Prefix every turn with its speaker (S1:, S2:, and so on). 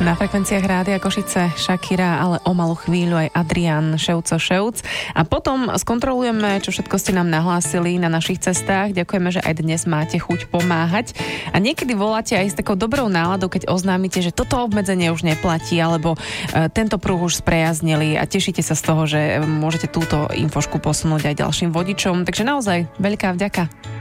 S1: Na frekvenciách Rádia Košice Shakira, ale o malú chvíľu aj Adrian Ševco. A potom skontrolujeme, čo všetko ste nám nahlásili na našich cestách. Ďakujeme, že aj dnes máte chuť pomáhať. A niekedy voláte aj s takou dobrou náladou, keď oznámite, že toto obmedzenie už neplatí, alebo tento pruh už sprejaznili a tešíte sa z toho, že môžete túto infošku posunúť aj ďalším vodičom. Takže naozaj veľká vďaka.